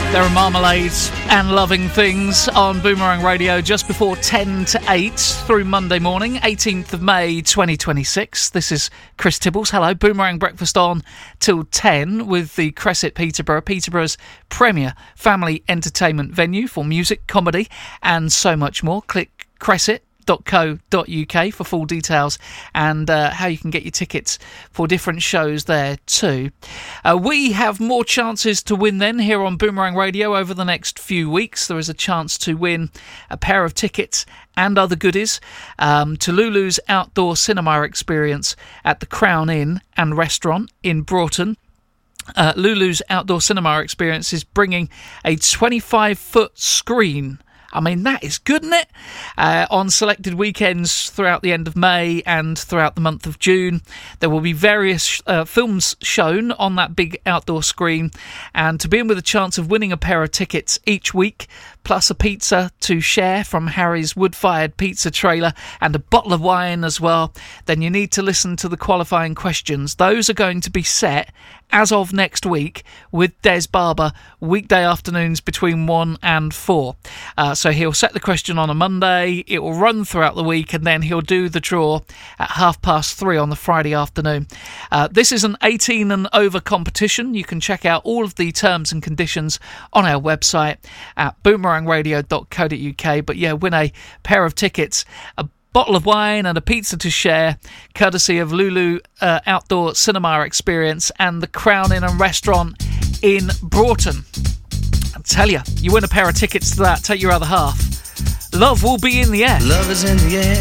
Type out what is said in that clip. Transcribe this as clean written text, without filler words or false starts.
There are Marmalades and Loving Things on Boomerang Radio just before 10 to 8 through Monday morning, 18th of May 2026. This is Chris Tibbles. Hello, Boomerang Breakfast on till 10 with the Cresset Peterborough, Peterborough's premier family entertainment venue for music, comedy and so much more. Click cresset.co.uk for full details and how you can get your tickets for different shows there too. We have more chances to win then here on Boomerang Radio over the next few weeks. There is a chance to win a pair of tickets and other goodies to Lulu's outdoor cinema experience at the Crown Inn and Restaurant in Broughton. Lulu's outdoor cinema experience is bringing a 25-foot screen. I mean, that is good, isn't it? On selected weekends throughout the end of May and throughout the month of June, there will be various films shown on that big outdoor screen. And to be in with a chance of winning a pair of tickets each week, plus a pizza to share from Harry's wood-fired pizza trailer and a bottle of wine as well, then you need to listen to the qualifying questions. Those are going to be set as of next week with Des Barber, weekday afternoons between 1 and 4. So he'll set the question on a Monday, it will run throughout the week, and then he'll do the draw at 3:30 on the Friday afternoon. This is an 18 and over competition. You can check out all of the terms and conditions on our website at boomerangradio.co.uk. But yeah, win a pair of tickets, a bottle of wine and a pizza to share, courtesy of Lulu Outdoor Cinema Experience and the Crown Inn and Restaurant in Broughton. I tell you, you win a pair of tickets to that, take your other half. Love will be in the air. Love is in the air.